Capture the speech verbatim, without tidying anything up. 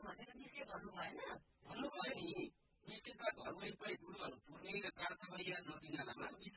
भनेर निस्के भन्नु भएन भन्नुभयो नि निश्चित घर वरिपरि कुरोहरू पुर्ने र कारखाना नदीनालामा